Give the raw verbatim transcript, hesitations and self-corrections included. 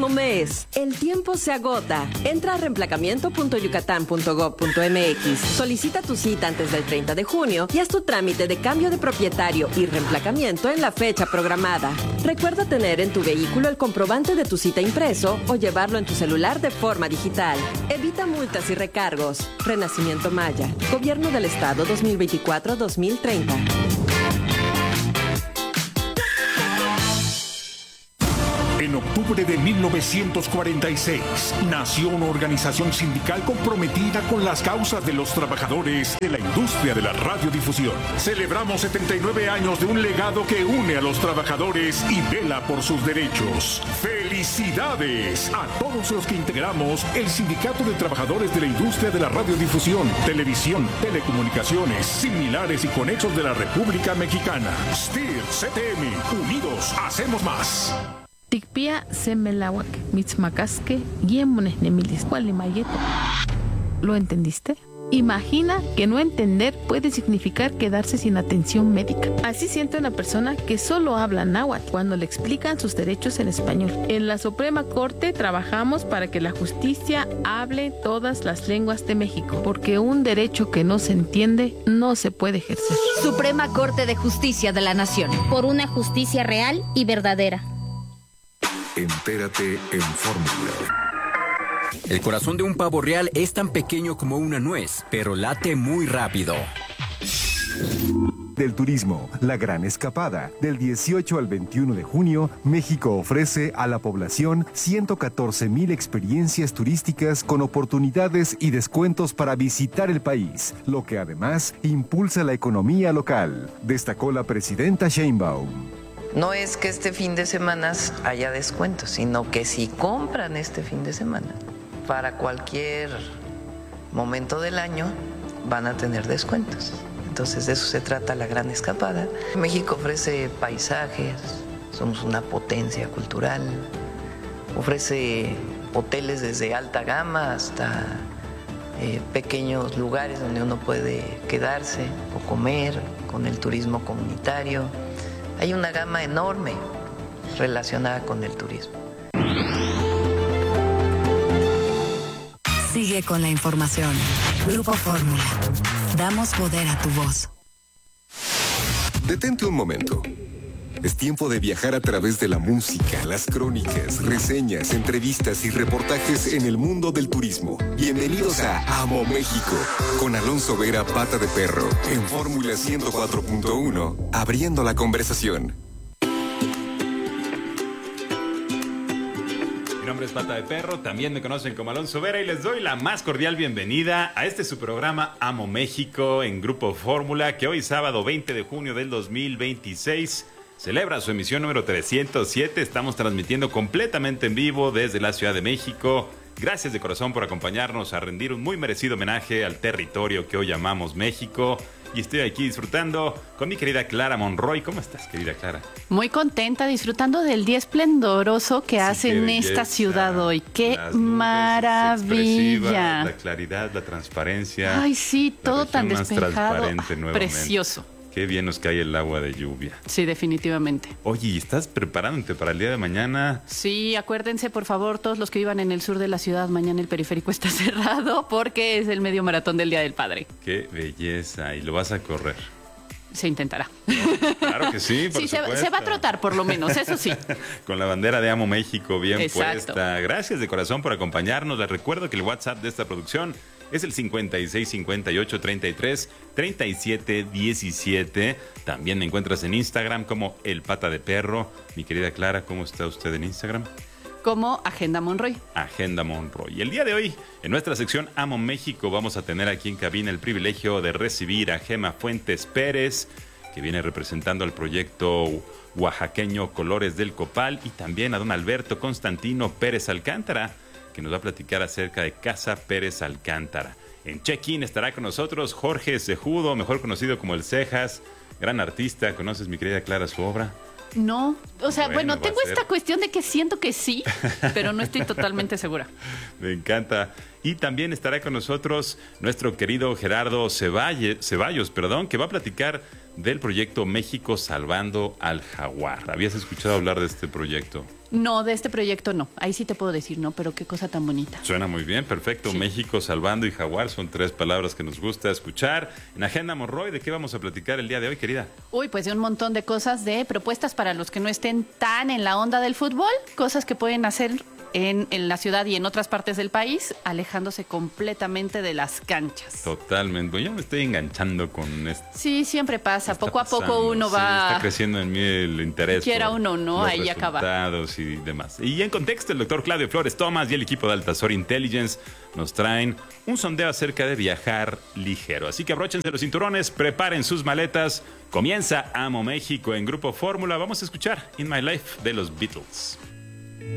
último mes. El tiempo se agota. Entra a reemplacamiento punto yucatán punto gob punto mx. Solicita tu cita antes del treinta de junio y haz tu trámite de cambio de propietario y reemplacamiento en la fecha programada. Recuerda tener en tu vehículo el comprobante de tu cita impreso o llevarlo en tu celular de forma digital. Evita multas y recargos. Renacimiento Maya. Gobierno del Estado dos mil veinticuatro a dos mil treinta. En octubre de mil novecientos cuarenta y seis, nació una organización sindical comprometida con las causas de los trabajadores de la industria de la radiodifusión. Celebramos setenta y nueve años de un legado que une a los trabajadores y vela por sus derechos. ¡Felicidades a todos los que integramos el Sindicato de Trabajadores de la Industria de la Radiodifusión, Televisión, Telecomunicaciones, Similares y Conexos de la República Mexicana! S T I R, C T M, unidos hacemos más. Tikpia semelawak, mitzmacasque, yemones nemilis, mayeto. ¿Lo entendiste? Imagina que no entender puede significar quedarse sin atención médica. Así siente una persona que solo habla náhuatl cuando le explican sus derechos en español. En la Suprema Corte trabajamos para que la justicia hable todas las lenguas de México, porque un derecho que no se entiende no se puede ejercer. Suprema Corte de Justicia de la Nación. Por una justicia real y verdadera. Entérate en Fórmula. El corazón de un pavo real es tan pequeño como una nuez, pero late muy rápido. Del turismo, la gran escapada. Del dieciocho al veintiuno de junio, México ofrece a la población ciento catorce mil experiencias turísticas con oportunidades y descuentos para visitar el país, lo que además impulsa la economía local, destacó la presidenta Sheinbaum. No es que este fin de semana haya descuentos, sino que si compran este fin de semana, para cualquier momento del año van a tener descuentos. Entonces de eso se trata la gran escapada. México ofrece paisajes, somos una potencia cultural, ofrece hoteles desde alta gama hasta eh, pequeños lugares donde uno puede quedarse o comer, con el turismo comunitario. Hay una gama enorme relacionada con el turismo. Sigue con la información. Grupo Fórmula. Damos poder a tu voz. Detente un momento. Es tiempo de viajar a través de la música, las crónicas, reseñas, entrevistas y reportajes en el mundo del turismo. Bienvenidos a Amo México, con Alonso Vera, Pata de Perro, en Fórmula ciento cuatro punto uno, abriendo la conversación. Mi nombre es Pata de Perro, también me conocen como Alonso Vera y les doy la más cordial bienvenida a este su programa Amo México en Grupo Fórmula, que hoy sábado veinte de junio del dos mil veintiséis celebra su emisión número trescientos siete. Estamos transmitiendo completamente en vivo desde la Ciudad de México. Gracias de corazón por acompañarnos a rendir un muy merecido homenaje al territorio que hoy llamamos México. Y estoy aquí disfrutando con mi querida Clara Monroy. ¿Cómo estás, querida Clara? Muy contenta, disfrutando del día esplendoroso que sí, hace en esta ciudad hoy. ¡Qué maravilla! La claridad, la transparencia. Ay, sí, todo tan despejado. Precioso. Qué bien nos cae el agua de lluvia. Sí, definitivamente. Oye, ¿estás preparándote para el día de mañana? Sí, acuérdense, por favor, todos los que vivan en el sur de la ciudad, mañana el periférico está cerrado porque es el medio maratón del Día del Padre. Qué belleza. ¿Y lo vas a correr? Se intentará. Claro que sí, por sí, supuesto. Se, se va a trotar por lo menos, eso sí. Con la bandera de Amo México bien Exacto. puesta. Gracias de corazón por acompañarnos. Les recuerdo que el WhatsApp de esta producción es el cincuenta y seis, cincuenta y ocho, treinta y tres, treinta y siete, diecisiete. También me encuentras en Instagram como El Pata de Perro. Mi querida Clara, ¿cómo está usted en Instagram? Como Agenda Monroy. Agenda Monroy. Y el día de hoy, en nuestra sección Amo México, vamos a tener aquí en cabina el privilegio de recibir a Gema Fuentes Pérez, que viene representando al proyecto oaxaqueño Colores del Copal, y también a don Alberto Constantino Pérez Alcántara, que nos va a platicar acerca de Casa Pérez Alcántara. En check-in estará con nosotros Jorge Cejudo, mejor conocido como El Cejas, gran artista. ¿Conoces, mi querida Clara, su obra? No, o sea, bueno, bueno tengo esta cuestión de que siento que sí, pero no estoy totalmente segura. Me encanta. Y también estará con nosotros nuestro querido Gerardo Ceballos, Ceballos, perdón, que va a platicar del proyecto México Salvando al Jaguar. ¿Habías escuchado hablar de este proyecto? No, de este proyecto no. Ahí sí te puedo decir, no, pero qué cosa tan bonita. Suena muy bien, perfecto. Sí. México Salvando y Jaguar son tres palabras que nos gusta escuchar. En Agenda Monroy, ¿de qué vamos a platicar el día de hoy, querida? Uy, pues de un montón de cosas, de propuestas para los que no estén tan en la onda del fútbol, cosas que pueden hacer en, en la ciudad y en otras partes del país, alejándose completamente de las canchas. Totalmente. Bueno, yo me estoy enganchando con esto. Sí, siempre pasa. Está Poco a poco pasando, uno sí, va... Está creciendo en mí el interés. Quiera por uno, ¿no? los Ahí acaba. resultados y demás. Y en contexto, el doctor Claudio Flores Tomás y el equipo de Altazor Intelligence nos traen un sondeo acerca de viajar ligero. Así que abróchense los cinturones, preparen sus maletas. Comienza Amo México en Grupo Fórmula. Vamos a escuchar In My Life de los Beatles.